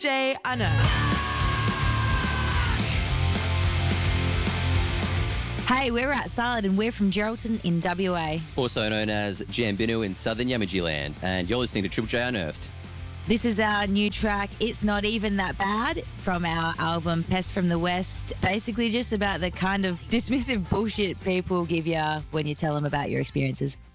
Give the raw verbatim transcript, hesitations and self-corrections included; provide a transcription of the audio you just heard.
J Unearthed. Hey, we're at Salad and we're from Geraldton in W A. Also known as Jambinu in southern Yamaji land. And you're listening to Triple J Unearthed. This is our new track, It's Not Even That Bad, from our album Pest from the West. Basically just about the kind of dismissive bullshit people give you when you tell them about your experiences.